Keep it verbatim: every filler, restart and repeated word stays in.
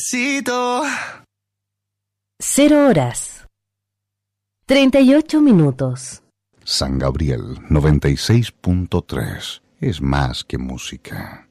Cero horas. Treinta y ocho minutos. San Gabriel noventa y seis punto tres. Es más que música.